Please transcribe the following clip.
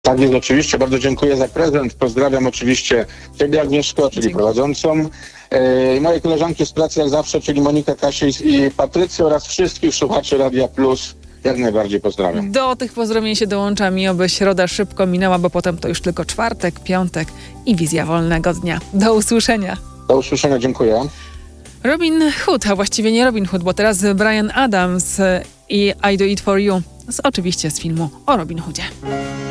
Tak jest, oczywiście. Bardzo dziękuję za prezent. Pozdrawiam oczywiście Ciebie, Agnieszko, czyli prowadzącą. Moje koleżanki z pracy jak zawsze, czyli Monika, Kasię i Patrycję oraz wszystkich słuchaczy Radia Plus. Jak najbardziej pozdrawiam. Do tych pozdrowień się dołączam i oby środa szybko minęła, bo potem to już tylko czwartek, piątek i wizja wolnego dnia. Do usłyszenia. Do usłyszenia, dziękuję. Robin Hood, a właściwie nie Robin Hood, bo teraz Bryan Adams i I Do It For You, oczywiście z filmu o Robin Hoodzie.